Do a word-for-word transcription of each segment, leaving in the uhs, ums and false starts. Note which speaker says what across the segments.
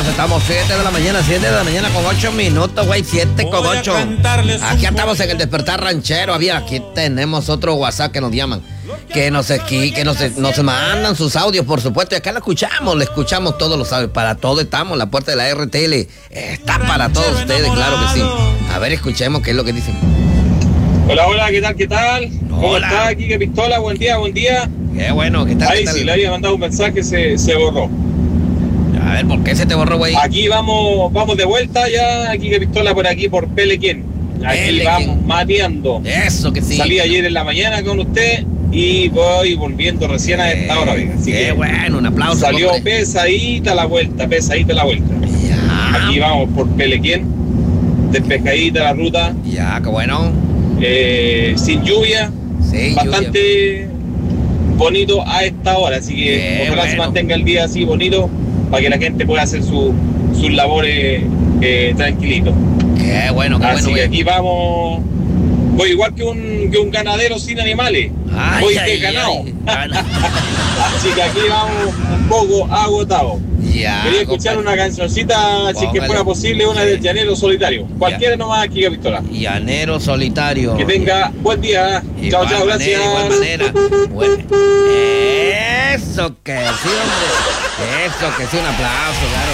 Speaker 1: estamos, estamos siete de la mañana, siete de la mañana con ocho minutos, güey, siete con ocho. Aquí estamos en el Despertar Ranchero. Había, aquí tenemos otro WhatsApp que nos llaman, que nos esqui, que nos, nos mandan sus audios, por supuesto, y acá lo escuchamos, le escuchamos todos los audios. Para todo estamos, la puerta de la R T L está para todos ustedes, claro que sí. A ver, escuchemos qué es lo que dicen.
Speaker 2: Hola, hola, ¿qué tal, qué tal? ¿Cómo
Speaker 1: Hola.
Speaker 2: está? Aquí que Pistola, buen día, buen día.
Speaker 1: Qué bueno, ¿qué tal?
Speaker 2: Ahí
Speaker 1: qué tal?
Speaker 2: sí, le había mandado un mensaje, se, se borró.
Speaker 1: A ver, ¿por qué se te borró, güey?
Speaker 2: Aquí vamos, vamos de vuelta ya, aquí que Pistola por aquí por Pelequén. Aquí
Speaker 1: Pelequén.
Speaker 2: vamos mateando.
Speaker 1: Eso que sí.
Speaker 2: Salí ayer en la mañana con usted y voy volviendo recién a esta hora, oiga. Así
Speaker 1: Qué
Speaker 2: que
Speaker 1: bueno, un aplauso.
Speaker 2: salió
Speaker 1: hombre.
Speaker 2: pesadita la vuelta, pesadita la vuelta.
Speaker 1: Ya,
Speaker 2: Aquí vamos por Pelequén, despejadita la ruta,
Speaker 1: ya, qué bueno.
Speaker 2: eh, sin lluvia,
Speaker 1: Sí,
Speaker 2: bastante bonito a esta hora, así que
Speaker 1: Qué
Speaker 2: ojalá se
Speaker 1: bueno.
Speaker 2: mantenga el día así bonito para que la gente pueda hacer su, sus labores eh, tranquilito.
Speaker 1: lluvia. Qué bueno, qué
Speaker 2: Así
Speaker 1: bueno,
Speaker 2: que
Speaker 1: güey.
Speaker 2: aquí vamos, voy igual que un, que un ganadero sin animales,
Speaker 1: Ay,
Speaker 2: voy
Speaker 1: ay,
Speaker 2: que ganado.
Speaker 1: ay. Gana-
Speaker 2: Así que aquí vamos un poco agotados.
Speaker 1: Ya.
Speaker 2: Quería escuchar
Speaker 1: compadre.
Speaker 2: una cancioncita, si que
Speaker 1: Póngale.
Speaker 2: fuera posible, una
Speaker 1: Sí.
Speaker 2: del Llanero Solitario. Cualquiera nomás aquí, Pistola.
Speaker 1: Llanero solitario.
Speaker 2: Que tenga buen día.
Speaker 1: Igual
Speaker 2: Chao, chao,
Speaker 1: manera,
Speaker 2: gracias.
Speaker 1: igual manera. Bueno, eso que sí, hombre. Eso que sí, un aplauso, claro.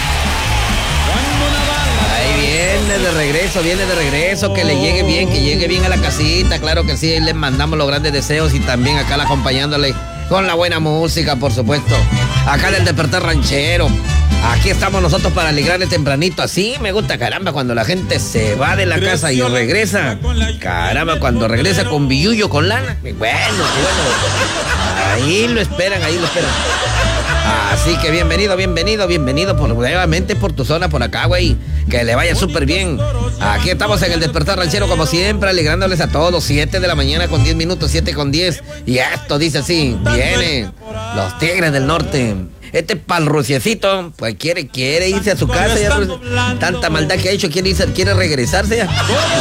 Speaker 1: Ahí viene de regreso, viene de regreso, que le llegue bien, que llegue bien a la casita, claro que sí, ahí les mandamos los grandes deseos y también acá acompañándole con la buena música, por supuesto. Acá del Despertar Ranchero. Aquí estamos nosotros para alegrarle tempranito. Así me gusta, caramba, cuando la gente se va de la casa y regresa. Caramba, cuando regresa con billullo, con lana. Bueno, qué bueno. Ahí lo esperan, ahí lo esperan. Así que bienvenido, bienvenido, bienvenido por, nuevamente por tu zona, por acá, güey. Que le vaya súper bien. Aquí estamos en el Despertar Ranchero, como siempre, alegrándoles a todos. siete de la mañana con diez minutos, siete con diez. Y esto dice así, vienen los Tigres del Norte. Este pal ruciecito, pues quiere, quiere irse a su casa. Ya, pues, tanta maldad que ha hecho, quiere irse, quiere regresarse ya.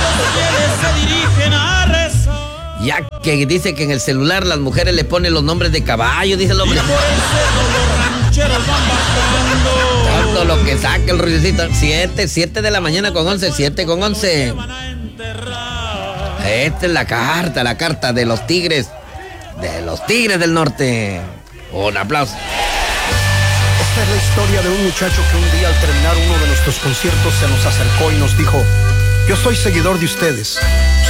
Speaker 1: Ya que dice que en el celular las mujeres le ponen los nombres de caballo, dice el hombre. Todo lo que saca el ruidecito. siete, siete de la mañana con once, siete con once. Esta es la carta, la carta de los Tigres, de los Tigres del Norte. Un aplauso.
Speaker 3: Esta es la historia de un muchacho que un día al terminar uno de nuestros conciertos se nos acercó y nos dijo: yo soy seguidor de ustedes,